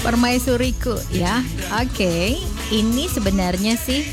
Permaisuriku ya. Oke, ini sebenarnya sih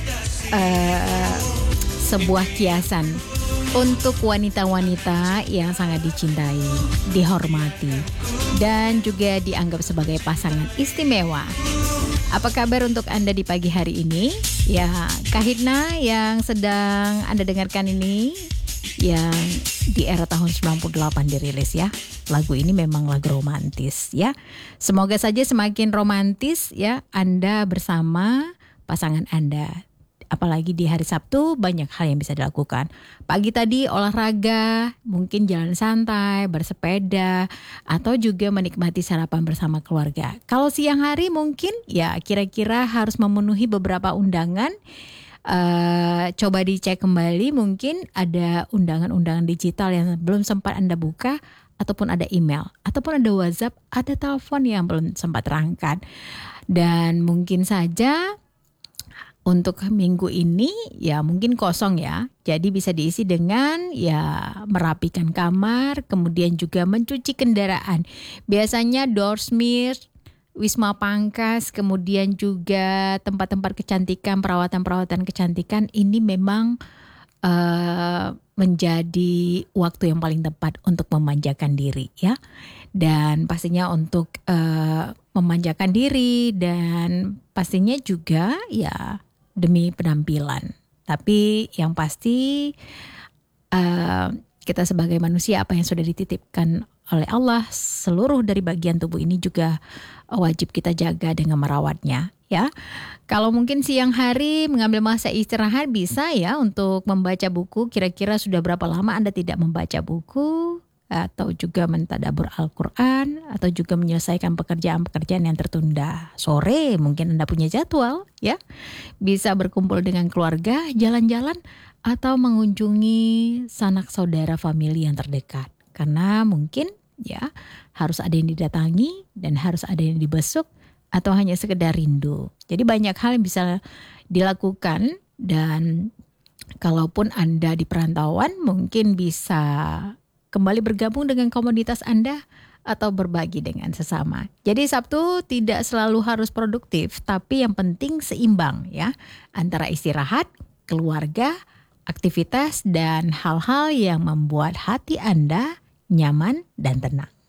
sebuah kiasan untuk wanita-wanita yang sangat dicintai, dihormati, dan juga dianggap sebagai pasangan istimewa. Apa kabar untuk Anda di pagi hari ini? Ya, Kahitna yang sedang Anda dengarkan ini yang di era tahun 98 dirilis ya. Lagu ini memang lagu romantis ya. Semoga saja semakin romantis ya Anda bersama pasangan Anda. Apalagi di hari Sabtu banyak hal yang bisa dilakukan. Pagi tadi olahraga, mungkin jalan santai, bersepeda, atau juga menikmati sarapan bersama keluarga. Kalau siang hari mungkin ya kira-kira harus memenuhi beberapa undangan. Coba dicek kembali, mungkin ada undangan-undangan digital yang belum sempat Anda buka, ataupun ada email, ataupun ada WhatsApp, ada telepon yang belum sempat terangkat. Dan mungkin saja untuk minggu ini ya mungkin kosong ya. Jadi bisa diisi dengan ya merapikan kamar, kemudian juga mencuci kendaraan. Biasanya Doorsmith, Wisma Pangkas, kemudian juga tempat-tempat kecantikan, perawatan-perawatan kecantikan ini memang menjadi waktu yang paling tepat untuk memanjakan diri ya. Dan pastinya untuk memanjakan diri dan pastinya juga ya demi penampilan. Tapi yang pasti kita sebagai manusia apa yang sudah dititipkan oleh Allah, seluruh dari bagian tubuh ini juga wajib kita jaga dengan merawatnya ya. Kalau mungkin siang hari mengambil masa istirahat bisa ya untuk membaca buku. Kira-kira sudah berapa lama Anda tidak membaca buku atau juga mentadabbur Al-Quran atau juga menyelesaikan pekerjaan-pekerjaan yang tertunda. Sore mungkin Anda punya jadwal ya. Bisa berkumpul dengan keluarga, jalan-jalan atau mengunjungi sanak saudara famili yang terdekat. Karena mungkin ya harus ada yang didatangi dan harus ada yang dibesuk atau hanya sekedar rindu. Jadi banyak hal yang bisa dilakukan dan kalaupun Anda di perantauan mungkin bisa kembali bergabung dengan komunitas Anda atau berbagi dengan sesama. Jadi Sabtu tidak selalu harus produktif, tapi yang penting seimbang ya antara istirahat, keluarga, aktivitas dan hal-hal yang membuat hati Anda nyaman dan tenang.